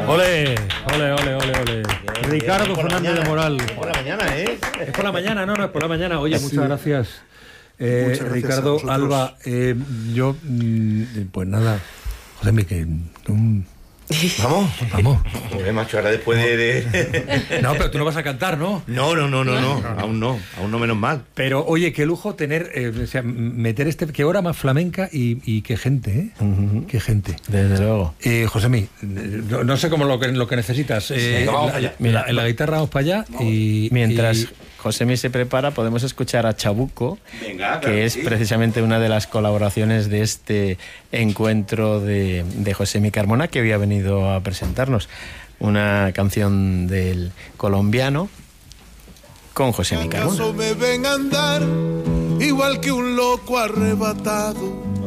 Ole, ole, ole, ole, ole. Ricardo Fernández de Moral. Es por la mañana, ¿eh? Es por la mañana, no, es por la mañana. Oye, muchas gracias. Muchas gracias Ricardo, a vosotros. Alba, yo, pues nada, Josemi, que... Vamos. Vamos. Macho, ahora después de... No, pero tú no vas a cantar, ¿no? No, aún no, menos mal. Pero, oye, qué lujo tener, o sea, meter qué hora más flamenca y qué gente, ¿eh? Uh-huh. Qué gente. Desde luego. Josemi, no sé cómo lo que necesitas. vamos para allá. Mira, en la guitarra vamos para allá y... Mientras Josemi se prepara, podemos escuchar a Chabuco, Venga, que es precisamente una de las colaboraciones de este encuentro de Josemi Carmona, que hoy ha venido a presentarnos una canción del colombiano con Josemi Carmona. ¿Acaso me ven andar igual que un loco arrebatado?